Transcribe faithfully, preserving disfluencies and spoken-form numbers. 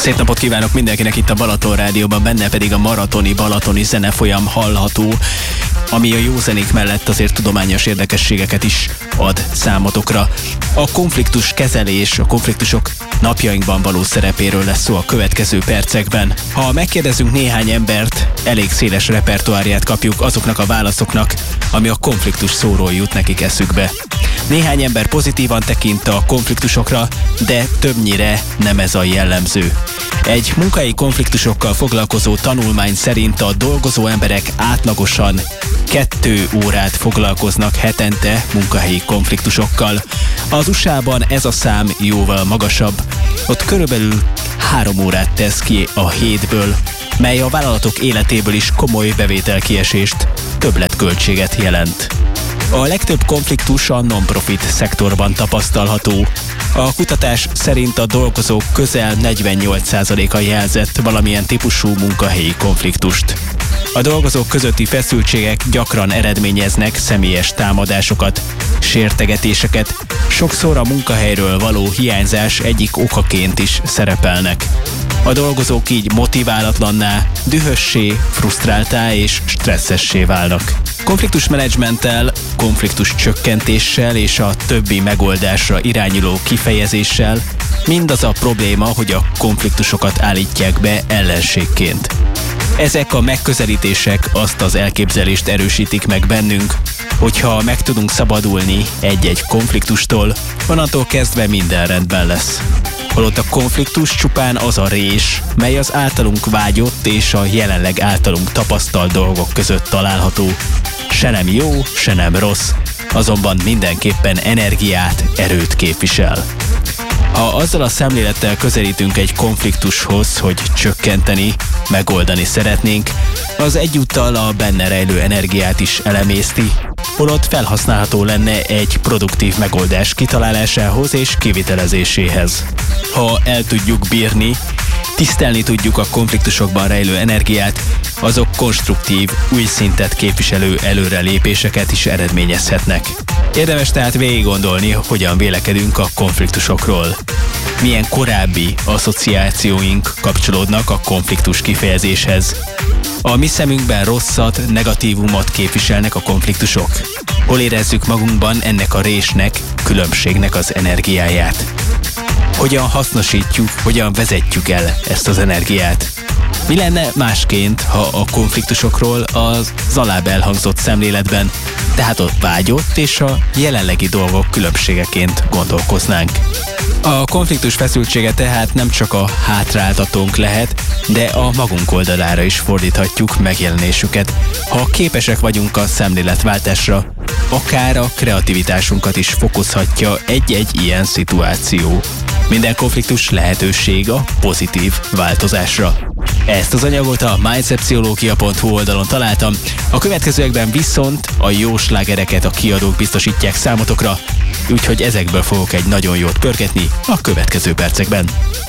Szép napot kívánok mindenkinek itt a Balaton Rádióban, benne pedig a maratoni balatoni zenefolyam hallható, ami a jó zenék mellett azért tudományos érdekességeket is ad számotokra. A konfliktus kezelés, a konfliktusok napjainkban való szerepéről lesz szó a következő percekben. Ha megkérdezünk néhány embert, elég széles repertoárját kapjuk azoknak a válaszoknak, ami a konfliktus szóról jut nekik eszükbe. Néhány ember pozitívan tekint a konfliktusokra, de többnyire nem ez a jellemző. Egy munkahelyi konfliktusokkal foglalkozó tanulmány szerint a dolgozó emberek átlagosan kettő órát foglalkoznak hetente munkahelyi konfliktusokkal. Az u es á-ban ez a szám jóval magasabb. Ott körülbelül három órát tesz ki a hétből, mely a vállalatok életéből is komoly bevételkiesést, többletköltséget jelent. A legtöbb konfliktus a non-profit szektorban tapasztalható. A kutatás szerint a dolgozók közel negyvennyolc százaléka jelzett valamilyen típusú munkahelyi konfliktust. A dolgozók közötti feszültségek gyakran eredményeznek személyes támadásokat, sértegetéseket, sokszor a munkahelyről való hiányzás egyik okaként is szerepelnek. A dolgozók így motiválatlanná, dühössé, frusztráltá és stresszessé válnak. Konfliktusmenedzsmenttel, konfliktus csökkentéssel és a többi megoldásra irányuló kifejezéssel mindaz a probléma, hogy a konfliktusokat állítják be ellenségként. Ezek a megközelítések azt az elképzelést erősítik meg bennünk, hogyha meg tudunk szabadulni egy-egy konfliktustól, onnantól kezdve minden rendben lesz. Holott a konfliktus csupán az a rés, mely az általunk vágyott és a jelenleg általunk tapasztalt dolgok között található. Se nem jó, se nem rossz, azonban mindenképpen energiát, erőt képvisel. Ha azzal a szemlélettel közelítünk egy konfliktushoz, hogy csökkenteni, megoldani szeretnénk, az egyúttal a benne rejlő energiát is elemészti, holott felhasználható lenne egy produktív megoldás kitalálásához és kivitelezéséhez. Ha el tudjuk bírni, tisztelni tudjuk a konfliktusokban rejlő energiát, azok konstruktív, új szintet képviselő előrelépéseket is eredményezhetnek. Érdemes tehát végig gondolni, hogyan vélekedünk a konfliktusokról. Milyen korábbi asszociációink kapcsolódnak a konfliktus kifejezéshez. A mi szemünkben rosszat, negatívumot képviselnek a konfliktusok. Hol érezzük magunkban ennek a résnek, különbségnek az energiáját? Hogyan hasznosítjuk, hogyan vezetjük el ezt az energiát? Mi lenne másként, ha a konfliktusokról az alább elhangzott szemléletben, tehát a vágyott és a jelenlegi dolgok különbségeként gondolkoznánk? A konfliktus feszültsége tehát nem csak a hátráltatónk lehet, de a magunk oldalára is fordíthatjuk megjelenésüket, ha képesek vagyunk a szemléletváltásra, akár a kreativitásunkat is fokozhatja egy-egy ilyen szituáció. Minden konfliktus lehetőség a pozitív változásra. Ezt az anyagot a mindsetpszichológia pont hu oldalon találtam, a következőekben viszont a jó slágereket a kiadók biztosítják számotokra, úgyhogy ezekből fogok egy nagyon jót pörgetni a következő percekben.